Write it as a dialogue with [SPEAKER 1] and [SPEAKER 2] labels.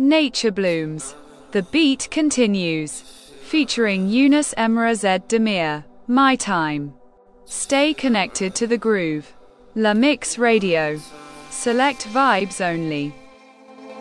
[SPEAKER 1] Nature blooms. The beat continues. Featuring Yunus Emre Z Demir. My Time. Stay connected to the groove. La Mix Radio. Select vibes only.